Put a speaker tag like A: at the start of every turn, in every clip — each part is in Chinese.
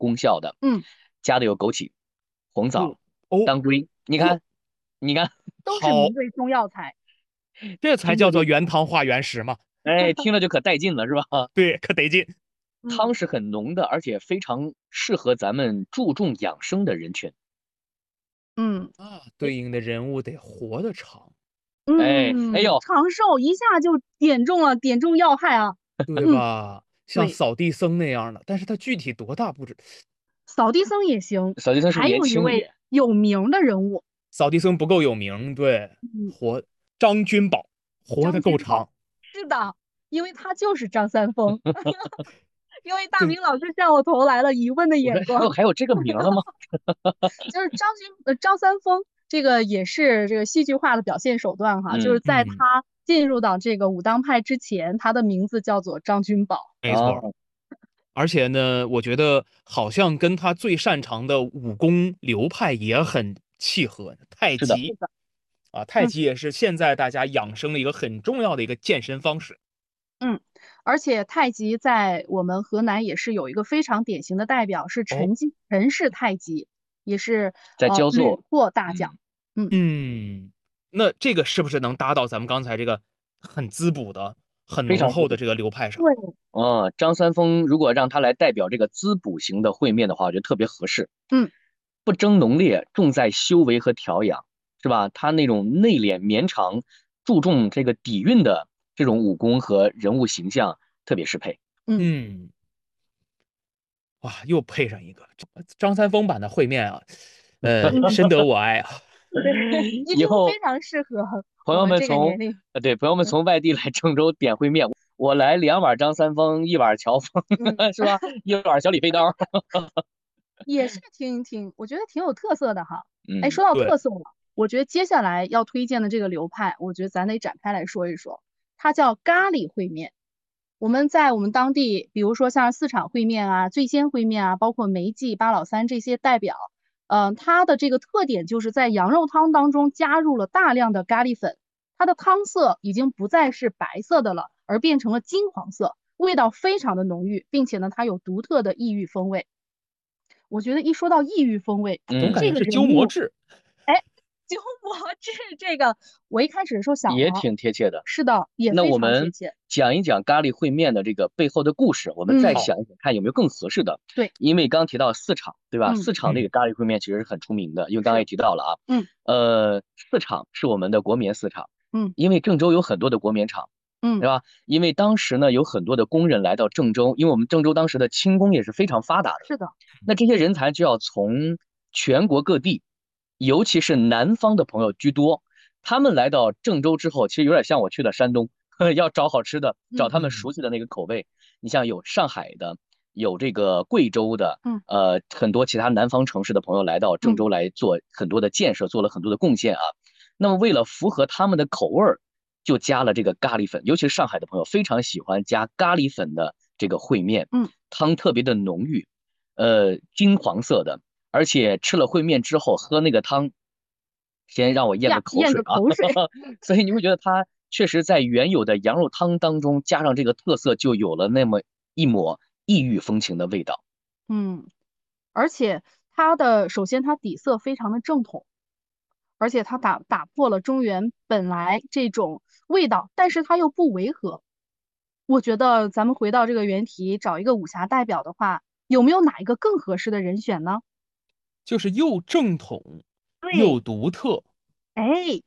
A: 功效的。加的有枸杞、红枣、
B: 哦，
A: 当归。你
C: 哟，
A: 看，你看，
C: 都是
B: 好，
C: 名贵中药材。
B: 这才叫做原汤化原食嘛。
A: 哎，听着就可带劲了，是吧？
B: 对，可得劲。
A: 汤
C: 嗯
A: 是很浓的，而且非常适合咱们注重养生的人群。
C: 嗯
B: 啊，对应的人物得活得长，
A: 哎呦，
C: 长寿一下就点中要害啊。
B: 对
C: 嗯，
B: 吧？像
C: 对，
B: 扫地僧那样的，但是他具体多大不知。
C: 扫地僧也行，
A: 扫地僧是
C: 还
A: 年
C: 有一位
A: 轻也，
C: 有名的人物，
B: 扫地僧不够有名，对，
C: 嗯，
B: 活张君宝活得
C: 张君宝。
B: 够长。
C: 是的，因为他就是张三丰。因为大
B: 对，
C: 明老师向我投来了疑问的
A: 我说
C: 眼光。
A: 还有这个名儿了吗？
C: 就是张三丰这个也是这个戏剧化的表现手段哈，就是
A: 嗯
C: 在他进入到这个武当派之前，他的名字叫做张君宝。
B: 没错。
A: 啊，
B: 而且呢，我觉得好像跟他最擅长的武功流派也很契合，太
A: 是的，
B: 极
C: 是的。
B: 啊，太
C: 嗯
B: 极也是现在大家养生的一个很重要的一个健身方式。
C: 嗯，而且太极在我们河南也是有一个非常典型的代表，是
B: 哦，
C: 陈氏太极，也是
A: 在焦
C: 屡
A: 作，
C: 获大奖。嗯，
B: 嗯，那这个是不是能搭到咱们刚才这个很滋补的、很
A: 非常合理。
B: 浓厚的这个流派上？
C: 对。
A: 张三丰如果让他来代表这个滋补型的烩面的话，我觉得特别合适。
C: 嗯
A: 不争浓烈，重在修为和调养，是吧？他那种内敛绵长，注重这个底蕴的这种武功和人物形象，特别适配。
C: 嗯，
B: 嗯，哇，又配上一个张三丰版的烩面啊，深得我爱啊。
C: 对，一听
A: 以后
C: 非常适合
A: 朋友
C: 我们
A: 们从
C: 这个年龄。
A: 对朋友们从外地来郑州点烩面，我来2碗张三丰，1碗乔峰，
C: 嗯，
A: 是吧？1碗小李飞刀。
C: 也是挺，我觉得挺有特色的哈。哎，
A: 嗯，
C: 说到
B: 对，
C: 特色了，我觉得接下来要推荐的这个流派，我觉得咱得展开来说一说，它叫咖喱烩面。我们在我们当地，比如说像四场烩面啊、醉仙烩面啊，包括梅记、八老三这些代表，它的这个特点就是在羊肉汤当中加入了大量的咖喱粉，它的汤色已经不再是白色的了，而变成了金黄色，味道非常的浓郁，并且呢，它有独特的异域风味。我觉得一说到异域风味，这个
B: 总感觉是
C: 人物，
B: 鸠摩智。
C: 哎，鸠摩智这个，我一开始的时候想
A: 也
C: 了，
A: 挺贴切的。
C: 是的，也非
A: 那我们
C: 常贴切。
A: 讲一讲咖喱烩面的这个背后的故事，我们再
C: 嗯，
B: 好，
A: 想一想，看有没有更合适的。
C: 对。
A: 因为刚提到四厂，对吧？
C: 嗯，
A: 四厂那个
B: 嗯，
A: 咖喱烩面其实是很出名的，因为刚才
C: 是。
A: 也提到了啊。
C: 嗯
A: 四厂是我们的国棉四厂，
C: 嗯
A: 因为郑州有很多的国棉厂，
C: 嗯，
A: 对吧？因为当时呢有很多的工人来到郑州，因为我们郑州当时的轻工业是非常发达的，
C: 是的。
A: 那这些人才就要从全国各地，尤其是南方的朋友居多。他们来到郑州之后，其实有点像我去了山东，要找好吃的，找
C: 嗯
A: 他们熟悉的那个口味。你像有上海的，有这个贵州的，
C: 嗯
A: 很多其他南方城市的朋友来到郑
C: 嗯
A: 州来做很多的建设，做了很多的贡献啊。那么为了符合他们的口味儿，就加了这个咖喱粉，尤其是上海的朋友非常喜欢加咖喱粉的这个烩面，
C: 嗯，
A: 汤特别的浓郁，金黄色的，而且吃了烩面之后喝那个汤，先让我咽个
C: 咽咽
A: 口水啊，
C: 个口水。
A: 所以你会觉得它确实在原有的羊肉汤当中加上这个特色，就有了那么一抹异域风情的味道。
C: 嗯，而且首先它底色非常的正统，而且它打破了中原本来这种味道，但是它又不违和。我觉得咱们回到这个原题，找一个武侠代表的话，有没有哪一个更合适的人选呢？
B: 就是又正统又
C: 对。
B: 独特。
C: 哎。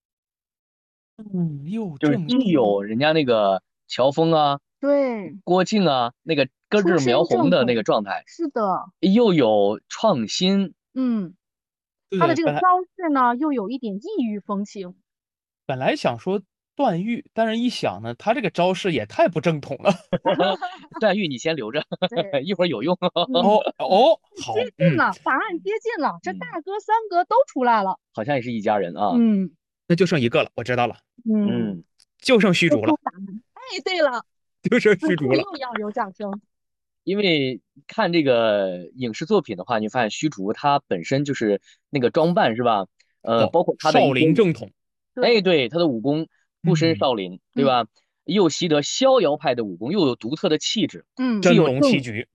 B: 又
A: 就是既
B: 正统。
A: 有人家那个乔峰啊、
C: 对，
A: 郭靖啊那个根
C: 出
A: 正苗
C: 身
A: 红的那
C: 正统。
A: 个状态，
C: 是的。
A: 又有创新，
C: 嗯，他的
B: 对，
C: 这个招式呢，又有一点异域风情。
B: 本来想说段誉，但是一想呢，他这个招式也太不正统了。
A: 段誉你先留着，
C: 对。
A: 一会儿有用。
C: 嗯，
B: 哦哦，
C: 接
B: 好，
C: 近了，答案接近了，这
A: 嗯，
C: 大哥三哥都出来了。
A: 好像也是一家人啊。
C: 嗯
B: 那就剩一个了，我知道了，
C: 嗯，
A: 嗯，
B: 就剩虚
C: 说
B: 竹了，
C: 出答案。哎，对了，
B: 就剩
C: 此
B: 虚竹了。
C: 处又要有掌声。
A: 因为看这个影视作品的话，你发现虚竹他本身就是那个装扮是吧？
B: 哦，
A: 包括他的
B: 少
A: 一些，
B: 林正统。
A: 哎，
C: 对。
A: 对，他的武功出身
B: 嗯，
A: 少林，对
C: 嗯
A: 吧？又习得逍遥派的武功，又有独特的气质，
C: 嗯
A: 既
B: 真
A: 有正，
B: 龙棋局。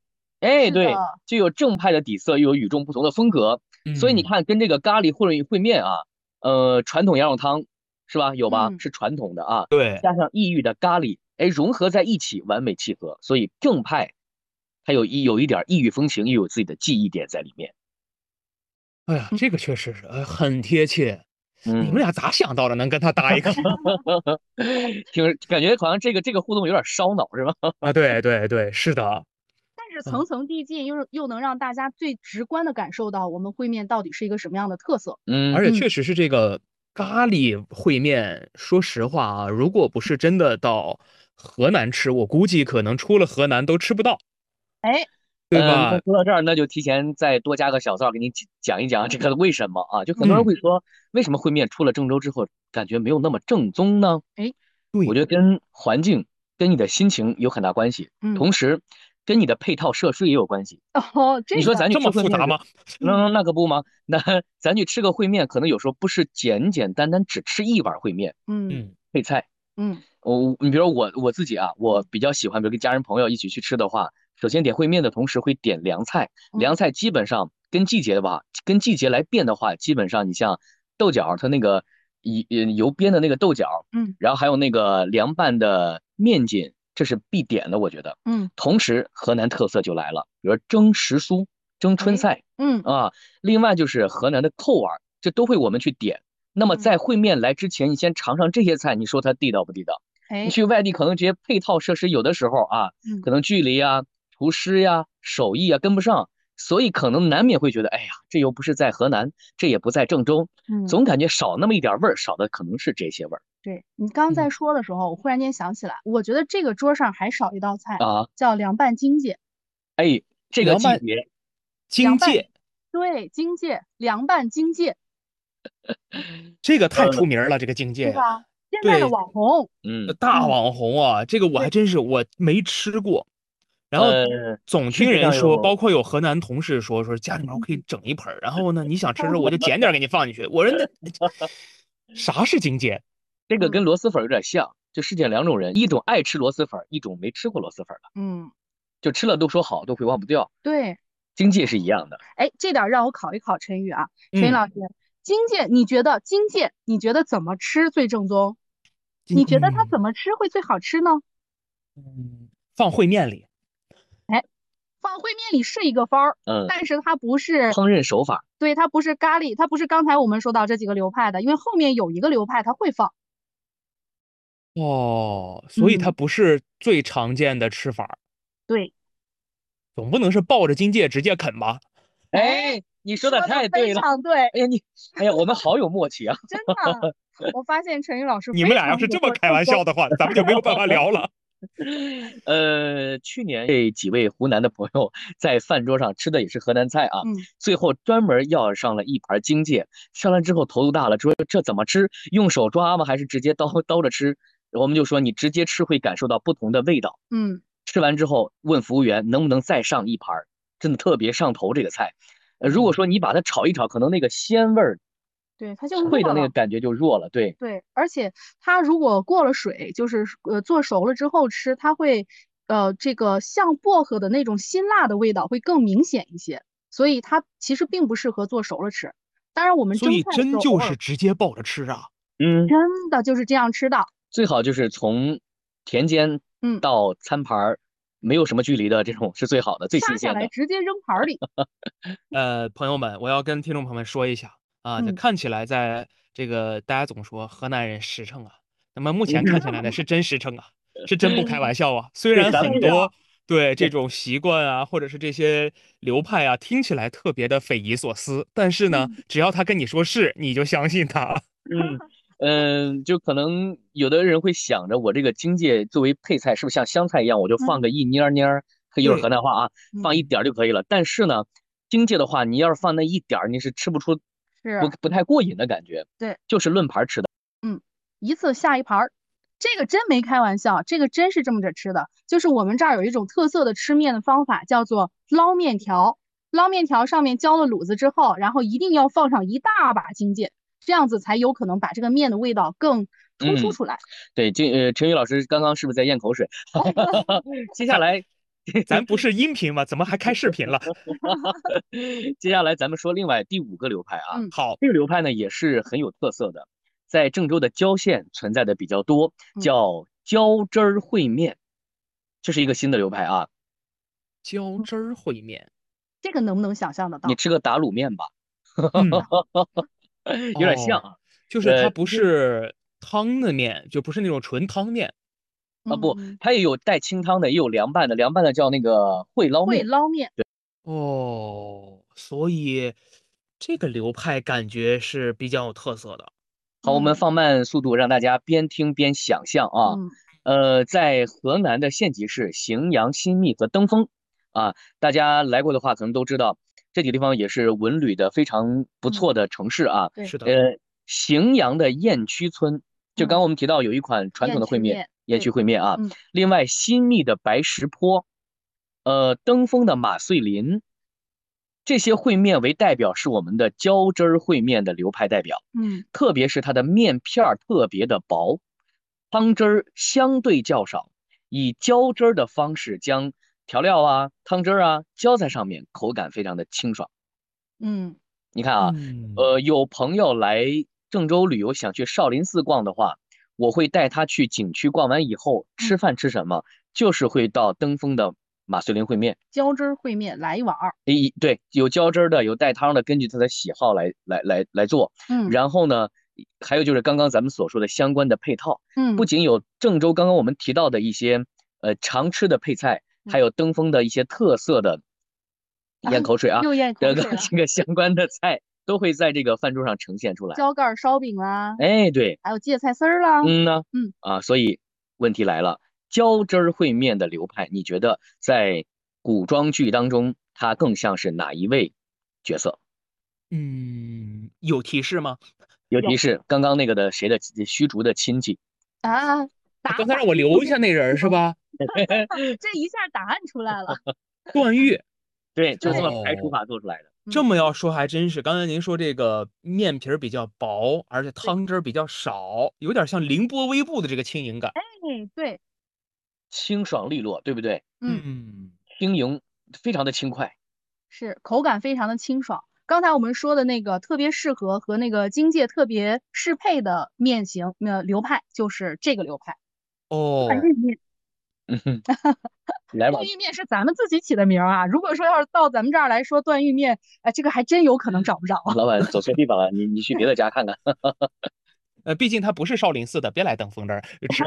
A: 哎，
C: 是的，
A: 对，就有正派的底色，又有与众不同的风格。所以你
B: 嗯，
A: 看，跟这个咖喱烩面啊，传统羊肉汤是吧？有吧？
C: 嗯。
A: 是传统的啊，
B: 对。
A: 加上异域的咖喱，哎，融合在一起，完美契合。所以正派它有一点异域风情，又有自己的记忆点在里面。
B: 哎呀，这个确实是，很贴切。你们
A: 嗯，
B: 俩咋想到的，能跟他搭一块儿？
A: 感觉好像这个互动有点烧脑是吧？
B: 啊，对对对，是的。
C: 但是层
B: 嗯，
C: 层递进，又能让大家最直观的感受到我们烩面到底是一个什么样的特色。
A: 嗯，
C: 嗯，
B: 而且确实是这个咖喱烩面，说实话啊，如果不是真的到河南吃，我估计可能出了河南都吃不到，
C: 哎，
A: 那
B: 对吧？
A: 说到这儿，那就提前再多加个小灶，给你讲一讲这个为什么啊？就很多人
B: 嗯，
A: 会说，为什么烩面出了郑州之后，感觉没有那么正宗呢？
C: 哎，
A: 我
B: 对。
A: 觉得跟环境、跟你的心情有很大关系，
C: 嗯，
A: 同时跟你的配套设施也有关系。
C: 哦，这个，
A: 你说咱去
B: 这么
A: 吃烩面是，
B: 复杂吗？
A: 那可不吗？那咱去吃个烩面，可能有时候不是简简单单只吃一碗烩面，
C: 嗯
B: 嗯
A: 配菜。
C: 嗯
A: 你比如我自己啊，我比较喜欢，比如跟家人朋友一起去吃的话，首先点烩面的同时会点凉菜，
C: 嗯
A: 凉菜基本上跟季节来变的话，基本上你像豆角，它那个油煸的那个豆角，
C: 嗯
A: 然后还有那个凉拌的面筋，这是必点的，我觉得。
C: 嗯，
A: 同时，河南特色就来了，比如说蒸时蔬、蒸春
C: 哎，
A: 菜
C: 嗯
A: 啊，另外就是河南的扣碗，这都会我们去点。那么
C: 嗯，
A: 在烩面来之前，你先尝尝这些菜，你说它地道不地道？你
C: 哎，
A: 去外地可能这些配套设施有的时候啊，
C: 嗯
A: 可能距离啊、厨师呀、手艺啊跟不上，所以可能难免会觉得，哎呀，这又不是在河南，这也不在郑州，
C: 嗯，
A: 总感觉少那么一点味儿，少的可能是这些味儿
C: 对你刚在
B: 嗯，
C: 说的时候，我忽然间想起来，我觉得这个桌上还少一道菜，
A: 啊。
C: 叫凉拌京芥。
A: 哎，这个
B: 凉拌
A: 季节，
C: 凉拌，
B: 京芥，
C: 对，京芥，凉拌京芥，
B: 这个太出
A: 呃，
B: 名儿了，这个京芥呀。
C: 对吧？现在的
B: 对，
C: 网红，
B: 大
C: 嗯，
B: 网红啊，这个我还
C: 对，
B: 真是我没吃过。然后总听
A: 世界
B: 人说，
A: 上有
B: 包括有河南同事说家里面我可以整一盆儿，然后呢，你想吃的时候我就
C: 嗯
B: 捡点儿给你放进去。我说那啥是京芥？
A: 这个跟
C: 嗯
A: 螺蛳粉有点像，就世界两种人，一种爱吃螺蛳粉，一种没吃过螺蛳粉的，
C: 嗯，
A: 就吃了都说好，都会忘不掉。
C: 对。
A: 经济是一样的。
C: 哎，这点儿让我考一考陈宇啊，陈宇
B: 嗯，
C: 老师，京芥你觉得怎么吃最正宗？
B: 京
C: 你觉得它怎么吃会最好吃呢？
B: 放烩面里。
C: 哎，放烩面里是一个方儿，
A: 嗯，
C: 但是它不是，
A: 烹饪手法，
C: 对，它不是咖喱，它不是刚才我们说到这几个流派的，因为后面有一个流派它会放，
B: 哦，所以它
C: 嗯，
B: 不是最常见的吃法儿，
C: 对，
B: 总不能是抱着京芥直接啃吧？
C: 哎，
A: 哎，你说的
C: 说的非
A: 太对了。
C: 常对，
A: 哎呀，哎呀，我们好有默契啊。
C: 真的，我发现陈宇老师非
B: 你们俩要
C: 常符
B: 是这么开
C: 合正宗，
B: 玩笑的话，咱们就没有办法聊了。
A: 去年这几位湖南的朋友在饭桌上吃的也是河南菜啊，
C: 嗯，
A: 最后专门要上了一盘京芥，上来之后头都大了，说这怎么吃？用手抓吗？还是直接刀着吃？我们就说你直接吃会感受到不同的味道。
C: 嗯，
A: 吃完之后问服务员能不能再上一盘，真的特别上头这个菜。如果
B: 嗯，
A: 说你把它炒一炒，可能那个鲜味儿、
C: 对，它就
A: 脆的
C: 弱了。
A: 那个感觉就弱了。对，
C: 对，而且它如果过了水，就是做熟了之后吃，它会这个像薄荷的那种辛辣的味道会更明显一些，所以它其实并不适合做熟了吃。当然，我们
B: 所以
C: 蒸菜的时
B: 真就是
C: 候偶尔
B: 直接抱着吃啊。
A: 嗯，
C: 真的就是这样吃的。
A: 最好就是从田间
C: 嗯，
A: 到餐盘儿没有什么距离的这种是最好的、最
C: 下下
A: 新鲜的。
C: 来直接扔盘儿里。
B: 朋友们，我要跟听众朋友们说一下啊，这
C: 嗯，
B: 看起来在这个大家总说河南人实诚啊，那么目前看起来呢是真实诚啊，是真不开玩笑啊。虽
A: 对，
B: 然
A: 咱们这
C: 对的，
B: 很多对这种习惯啊，或者是这些流派啊，听起来特别的匪夷所思，但是呢，
C: 嗯
B: 只要他跟你说是，你就相信他。
A: 嗯就可能有的人会想着，我这个荆芥作为配菜，是不是像香菜一样，我就放
C: 嗯
A: 个一捏儿捏儿，可以用河
B: 对，
A: 南话啊，放一
C: 嗯，
A: 点儿就可以了。但是呢，荆芥的话，你要是放那一点儿，你是吃不出不
C: 是，
A: 不太过瘾的感觉，
C: 对，
A: 就是论盘儿吃的。
C: 嗯，一次下一盘儿。这个真没开玩笑，这个真是这么着吃的。就是我们这儿有一种特色的吃面的方法，叫做捞面条。捞面条上面浇了卤子之后，然后一定要放上一大把荆芥，这样子才有可能把这个面的味道更突出
A: 嗯，
C: 出来。
A: 对，陈宇老师刚刚是不是在咽口水？接下
B: 他
A: 来
B: 咱不是音频吗？怎么还开视频了？
A: 接下来咱们说另外第5个流派啊，
C: 嗯
B: 好，
A: 这个流派呢也是很有特色的，在郑州的郊县存在的比较多，
C: 嗯
A: 叫浇汁儿烩面，这是一个新的流派啊。
B: 浇汁儿烩面。
C: 这个能不能想象得到？
A: 你吃个打卤面吧，
B: 嗯，
A: 有点像
B: 哦，
A: 啊。
B: 就是它不
A: 其实
B: 是汤的面，就不是那种纯汤面。
A: 不，
C: 嗯，
A: 它也有带清汤的，也有凉拌的，凉拌的叫那个烩捞
C: 会
A: 面。
C: 捞面，
B: 哦，所以这个流派感觉是比较有特色的。
A: 好，我们
C: 嗯
A: 放慢速度，让大家边听边想象啊。
C: 嗯
A: 在河南的县级市荥阳、新密和登封啊，大家来过的话，可能都知道这几个地方也是文旅的非常不错的城市啊。
C: 对，
B: 是的，
A: 荥阳的雁区村，就刚刚我们提到有一款传统的烩面，雁区
C: 对，
A: 烩面啊。
C: 嗯
A: 另外，新密的白石坡，登封的马穗林，这些烩面为代表是我们的浇汁儿烩面的流派代表。
C: 嗯
A: 特别是它的面片儿特别的薄，汤汁儿相对较少，以浇汁儿的方式将调料啊、汤汁儿啊浇在上面，口感非常的清爽。
C: 嗯
A: 你看啊，
B: 嗯，
A: 有朋友来郑州旅游，想去少林寺逛的话，我会带他去景区逛完以后，吃饭吃什么？就是会到登封的马穗林烩面。
C: 浇汁儿烩面来一碗儿，
A: 对，有浇汁儿的，有带汤的，根据他的喜好来做。
C: 嗯
A: 然后呢，还有就是刚刚咱们所说的相关的配套，不
C: 嗯，
A: 仅有郑州刚刚我们提到的一些常吃的配菜，还有登封的一些特色的咽口水啊，
C: 又咽口
A: 这个
C: 水了，
A: 这个相关的菜都会在这个饭桌上呈现出来。
C: 浇盖儿烧饼啦，
A: 哎，对，
C: 还有芥菜丝儿啦，
A: 呢，
C: 嗯，
A: 所以问题来了，浇汁儿烩面的流派，你觉得在古装剧当中，它更像是哪一位角色？
B: 嗯，有提示吗？
C: 有
A: 有提示，刚刚那个的谁的虚竹的亲戚？
C: 啊，
B: 刚才让我留一下那人是吧？
C: 这一下答案出来了，
B: 段誉。
A: 对，就这么
C: 对，
A: 排除法做出来的。
B: 这么要说还真是，刚才您说这个面皮儿比较薄，而且汤汁儿比较少，有点像凌波微步的这个轻盈感。
C: 哎，对，
A: 清爽利落，对不对？
C: 嗯，
B: 嗯，
A: 轻盈，非常的轻快。
C: 是口感非常的清爽。刚才我们说的那个特别适合和那个荆芥特别适配的面型，流派就是这个流派，
B: 哦，
C: 段誉面。
A: 嗯哼，来吧
C: 段，誉面是咱们自己起的名儿啊。如果说要是到咱们这儿来说段誉面，这个还真有可能找不着啊。
A: 老板走错地方了，你去别的家看看。
B: 毕竟它不是少林寺的，别来登封这儿吃。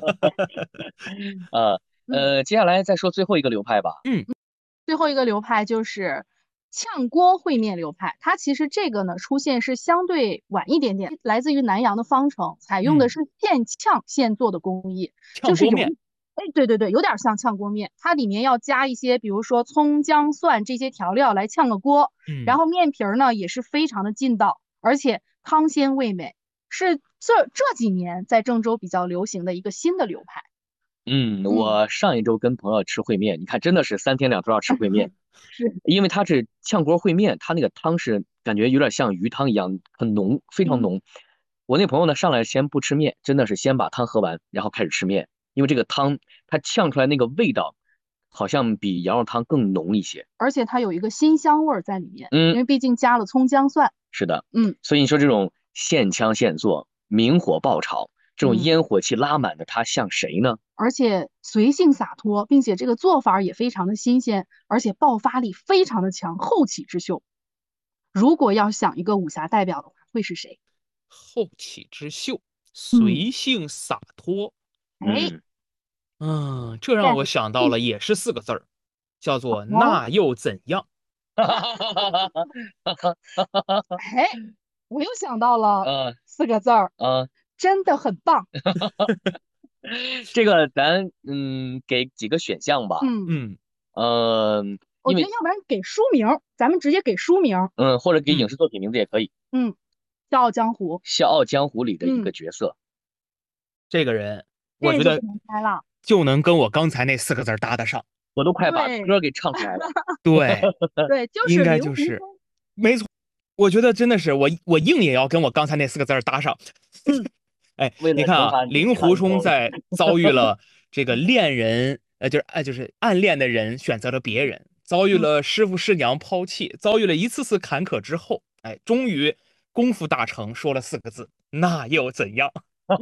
A: 呃
C: 嗯
A: 接下来再说最后一个流派吧。
B: 嗯，
C: 最后一个流派就是炝锅烩面流派，它其实这个呢出现是相对晚一点点，来自于南阳的方城，采用的是现炝现做的工艺，就是有
B: 炝锅面。
C: 哎，对对对，有点像炝锅面，它里面要加一些，比如说葱、姜、蒜这些调料来炝个锅，然后面皮儿呢也是非常的劲道，而且汤鲜味美，是这几年在郑州比较流行的一个新的流派。
A: 我上一周跟朋友吃烩面，你看真的是3天2头要吃烩面，
C: 是，
A: 因为它是炝锅烩面，它那个汤是感觉有点像鱼汤一样，很浓，非常浓。我那朋友呢上来先不吃面，真的是先把汤喝完，然后开始吃面，因为这个汤它炝出来那个味道，好像比羊肉汤更浓一些。
C: 而且它有一个辛香味儿在里面，因
A: 嗯，
C: 为毕竟加了葱姜蒜。
A: 是的，
C: 嗯，
A: 所以你说这种现炝现做、明火爆炒，这种烟火气拉满的，它像谁呢？
C: 而且随性洒脱，并且这个做法也非常的新鲜，而且爆发力非常的强，后起之秀。如果要想一个武侠代表的话，会是谁？
B: 后起之秀，随性洒脱。
C: 哎，
B: 这让我想到了，也是4个字儿，叫做那又怎样？
C: 哎，我又想到了4个字儿，
A: 呃，
C: 真的很棒。
A: 这个咱给几个选项吧。
C: 我觉得要不然给书名，咱们直接给书名。
A: 或者给影视作品名字也可以。
C: 笑傲江湖，
A: 笑傲江湖里的一个角色。
B: 这个人，我觉得就能跟我刚才那4个字搭得上。
A: 我都快把歌给唱出来了。
B: 对
C: 对，就是
B: 应该就是没错。我觉得真的是我硬也要跟我刚才那4个字搭上。哎，你看啊，令狐冲在遭遇了这个恋人就是暗恋的人选择了别人，遭遇了师傅师娘抛弃，遭遇了一次次坎坷之后，终于功夫大成，说了4个字：那又怎样？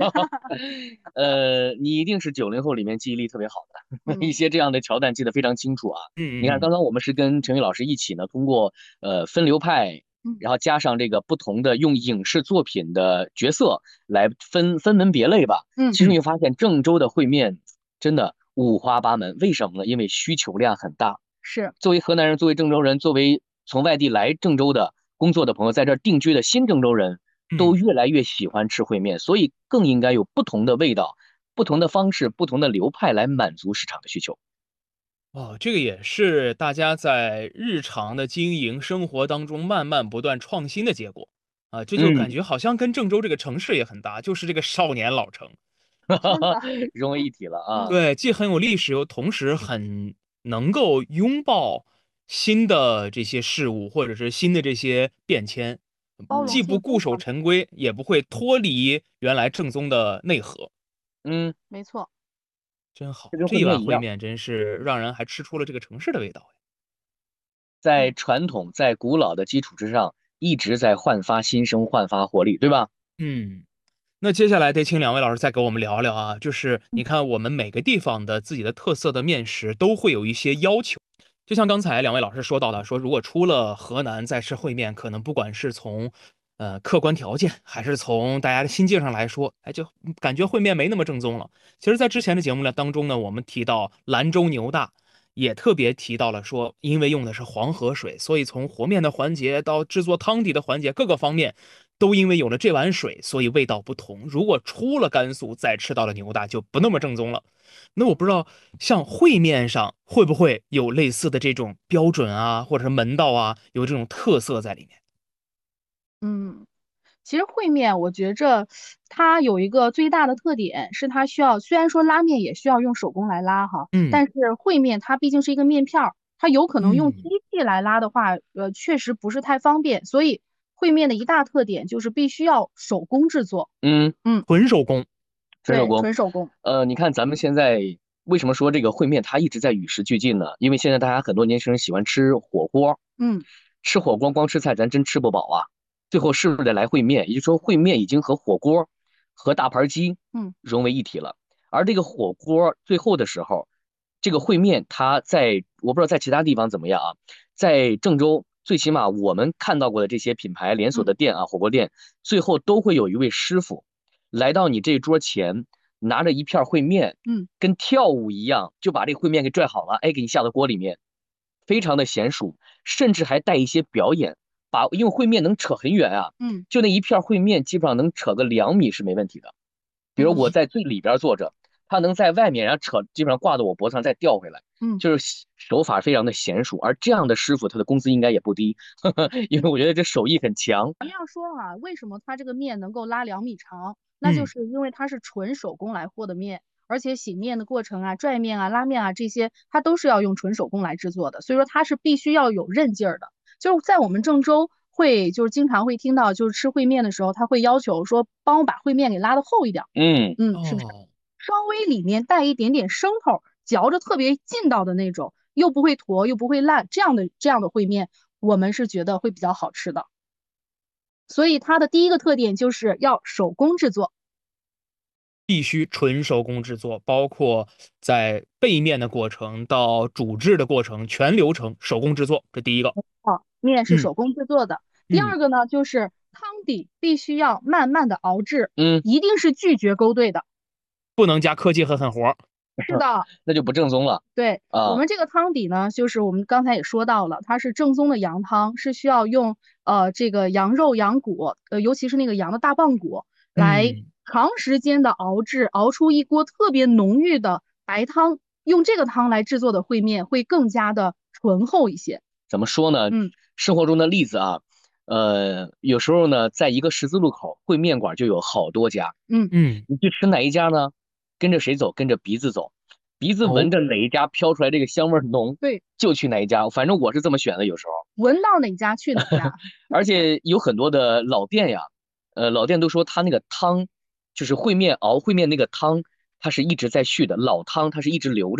A: 你一定是90后里面记忆力特别好的，一
C: 嗯
A: 些这样的桥段记得非常清楚啊。你看，
B: 嗯嗯
A: 刚刚我们是跟陈宇老师一起呢，通过分流派，
C: 嗯
A: 然后加上这个不同的用影视作品的角色来分门别类吧。
C: 嗯
A: 其实你会发现郑州的烩面真的五花八门，为什么呢？因为需求量很大。
C: 是，
A: 作为河南人，作为郑州人，作为从外地来郑州的工作的朋友，在这儿定居的新郑州人，都
B: 嗯，
A: 越来越喜欢吃烩面，所以更应该有不同的味道、不同的方式、不同的流派来满足市场的需求。
B: 哦，这个也是大家在日常的经营生活当中慢慢不断创新的结果啊，这就感
A: 嗯，
B: 觉好像跟郑州这个城市也很搭，就是这个少年老城。
C: 真的，
A: 融为一体了啊。
C: 嗯，
B: 对，既很有历史，又同时很能够拥抱新的这些事物，或者是新的这些变迁，既
C: 包容性
B: 不固守
C: 非常，
B: 陈规，也不会脱离原来正宗的内核。
A: 嗯，
C: 没错。
B: 真好，
A: 这跟
B: 这一碗
A: 烩面一样，
B: 烩面真是让人还吃出了这个城市的味道。
A: 在
C: 嗯
A: 传统、在古老的基础之上，一直在焕发新生、焕发活力，对吧？
B: 嗯。那接下来得请2位老师再给我们聊聊啊，就是
C: 嗯
B: 你看我们每个地方的自己的特色的面食都会有一些要求，就像刚才2位老师说到的，说如果出了河南再吃烩面，可能不管是从客观条件，还是从大家的心境上来说，就感觉烩面没那么正宗了。其实，在之前的节目当中呢，我们提到兰州牛大。也特别提到了说，因为用的是黄河水，所以从和面的环节到制作汤底的环节，各个方面都因为有了这碗水，所以味道不同。如果出了甘肃再吃到了牛大，就不那么正宗了。那我不知道，像烩面上会不会有类似的这种标准啊，或者是门道啊，有这种特色在里面？
C: 嗯。其实烩面，我觉着它有一个最大的特点是它需要，虽然说拉面也需要用手工来拉哈，
B: 嗯
C: 但是烩面它毕竟是一个面片儿，它有可能用机
B: 嗯，
C: 器来拉的话，确实不是太方便，所以烩面的一大特点就是必须要手工制作。
A: 嗯，
C: 嗯，
B: 纯手工。
C: 对，
A: 纯手工。
C: 纯手工。
A: 你看咱们现在为什么说这个烩面它一直在与时俱进呢？因为现在大家很多年轻人喜欢吃火锅，
C: 嗯
A: 吃火锅光吃菜咱真吃不饱啊。最后是不是得来烩面？也就是说，烩面已经和火锅和大盘鸡
C: 嗯
A: 融为一体了。而这个火锅最后的时候，这个烩面它在我不知道在其他地方怎么样啊，在郑州最起码我们看到过的这些品牌连锁
C: 嗯
A: 的店啊，火锅店最后都会有一位师傅来到你这桌前，拿着一片烩面，
C: 嗯，
A: 跟跳舞一样，就把这烩面给拽好了，哎，给你下到锅里面，非常的娴熟，甚至还带一些表演，因为烩面能扯很远啊，
C: 嗯
A: 就那一片烩面基本上能扯个2米是没问题的。比如我
C: 嗯
A: 在最里边坐着，他能在外面然后扯，基本上挂到我脖子上再调回来，
C: 嗯。
A: 就是手法非常的娴熟。而这样的师傅，他的工资应该也不低，因为我觉得这手艺很强。
C: 咱们要说啊，为什么它这个面能够拉2米长？那就
B: 嗯，
C: 是因为它是纯手工来和的面，而且醒面的过程啊、拽面啊、拉面啊这些，它都是要用纯手工来制作的，所以说它是必须要有韧劲儿的。就是在我们郑州就是经常会听到，就是吃烩面的时候，他会要求说帮我把烩面给拉的厚一点儿，
A: 嗯，
C: 是不是？
B: 哦，
C: 稍微里面带一点点生头，嚼着特别劲道的那种，又不会坨又不会烂，这样的烩面，我们是觉得会比较好吃的。所以它的第一个特点就是要手工制作。
B: 必须纯手工制作，包括在背面的过程到煮制的过程，全流程手工制作，这第一个。
C: 面是
B: 嗯
C: 手工制作的。第
B: 嗯，
C: 二个呢，就是汤底必须要慢慢的熬制，
A: 嗯，
C: 一定是拒绝勾兑的。
B: 不能加科技和狠活儿。
C: 是的，
A: 那就不正宗了
C: 对，我
A: 啊。
C: 们这个汤底呢，就是我们刚才也说到了，它是正宗的羊汤，是需要用这个羊肉、羊骨，尤其是那个羊的大棒骨，来
B: 嗯，
C: 长时间的熬制，熬出一锅特别浓郁的白汤。用这个汤来制作的烩面会更加的醇厚一些。
A: 怎么说呢？
C: 嗯
A: 生活中的例子啊，有时候呢，在一个十字路口，烩面馆就有好多家。
C: 嗯
B: 嗯，
A: 你去吃哪一家呢？跟着谁走？跟着鼻子走，鼻子
B: 哦，
A: 闻着哪一家飘出来这个香味儿浓，
C: 对，
A: 就去哪一家。反正我是这么选的，有时候。
C: 闻到哪家去哪家。
A: 而且有很多的老店呀，老店都说他那个汤，就是烩面熬烩面那个汤，它是一直在续的，老汤它是一直留着的。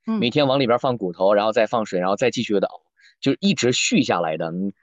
C: 嗯
A: 每天往里边放骨头，然后再放水，然后再继续的熬，就是一直续下来的。